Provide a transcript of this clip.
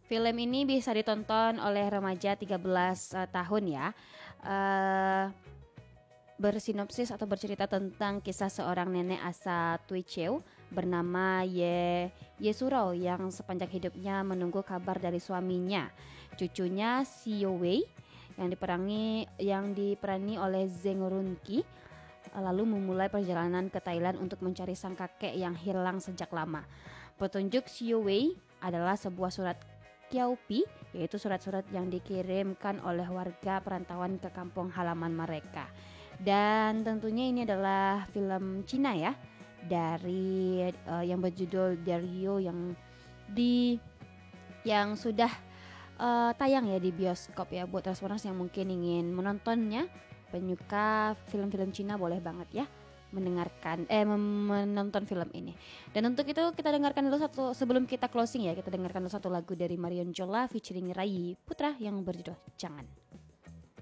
Film ini bisa ditonton oleh remaja 13 tahun ya. Eh, Bersinopsis atau bercerita tentang kisah seorang nenek asal Tuicheu bernama Yesuro yang sepanjang hidupnya menunggu kabar dari suaminya. Cucunya Xiao Wei yang diperani oleh Zheng Runqi lalu memulai perjalanan ke Thailand untuk mencari sang kakek yang hilang sejak lama. Petunjuk Xiao Wei adalah sebuah surat Kiaupi, yaitu surat-surat yang dikirimkan oleh warga perantauan ke kampung halaman mereka. Dan tentunya ini adalah film Cina ya, dari yang berjudul Dario di yang sudah tayang ya di bioskop ya. Buat Transformers yang mungkin ingin menontonnya, penyuka film-film Cina boleh banget ya menonton film ini. Dan untuk itu kita dengarkan dulu sebelum kita closing ya, kita dengarkan dulu satu lagu dari Marion Jola featuring Rai Putra yang berjudul Jangan.